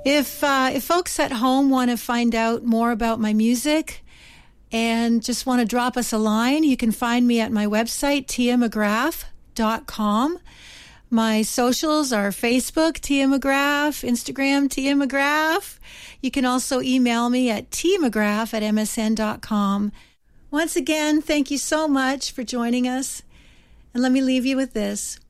If folks at home want to find out more about my music and just want to drop us a line, you can find me at my website, tiamcgrath.com. My socials are Facebook, Tia McGrath, Instagram, Tia McGrath. You can also email me at tmcgrath@msn.com. Once again, thank you so much for joining us. And let me leave you with this.